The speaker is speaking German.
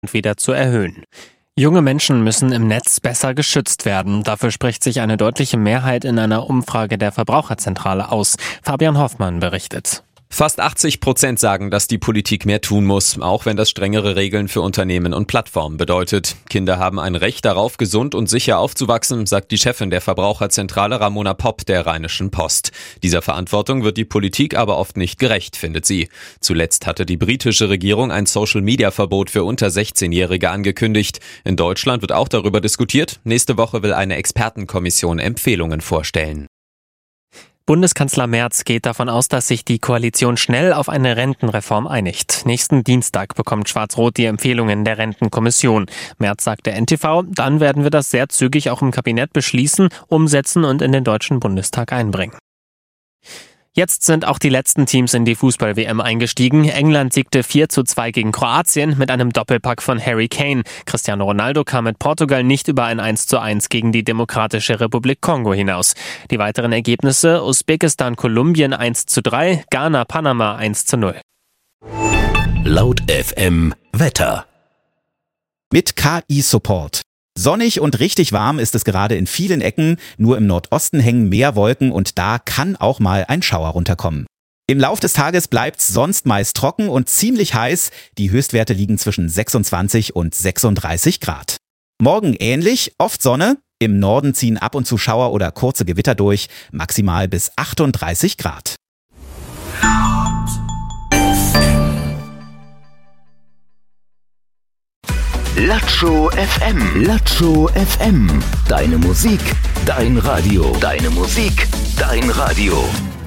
wieder zu erhöhen. Junge Menschen müssen im Netz besser geschützt werden. Dafür spricht sich eine deutliche Mehrheit in einer Umfrage der Verbraucherzentrale aus. Fabian Hoffmann berichtet. Fast 80% sagen, dass die Politik mehr tun muss, auch wenn das strengere Regeln für Unternehmen und Plattformen bedeutet. Kinder haben ein Recht darauf, gesund und sicher aufzuwachsen, sagt die Chefin der Verbraucherzentrale Ramona Popp der Rheinischen Post. Dieser Verantwortung wird die Politik aber oft nicht gerecht, findet sie. Zuletzt hatte die britische Regierung ein Social-Media-Verbot für unter 16-Jährige angekündigt. In Deutschland wird auch darüber diskutiert. Nächste Woche will eine Expertenkommission Empfehlungen vorstellen. Bundeskanzler Merz geht davon aus, dass sich die Koalition schnell auf eine Rentenreform einigt. Nächsten Dienstag bekommt Schwarz-Rot die Empfehlungen der Rentenkommission. Merz sagt der NTV, dann werden wir das sehr zügig auch im Kabinett beschließen, umsetzen und in den Deutschen Bundestag einbringen. Jetzt sind auch die letzten Teams in die Fußball-WM eingestiegen. England siegte 4:2 gegen Kroatien mit einem Doppelpack von Harry Kane. Cristiano Ronaldo kam mit Portugal nicht über ein 1:1 gegen die Demokratische Republik Kongo hinaus. Die weiteren Ergebnisse: Usbekistan-Kolumbien 1:3, Ghana-Panama 1:0. Laut FM Wetter. Mit KI-Support. Sonnig und richtig warm ist es gerade in vielen Ecken, nur im Nordosten hängen mehr Wolken und da kann auch mal ein Schauer runterkommen. Im Lauf des Tages bleibt's sonst meist trocken und ziemlich heiß, die Höchstwerte liegen zwischen 26 und 36 Grad. Morgen ähnlich, oft Sonne, im Norden ziehen ab und zu Schauer oder kurze Gewitter durch, maximal bis 38 Grad. Latscho FM. Latscho FM. Deine Musik, dein Radio. Deine Musik, dein Radio.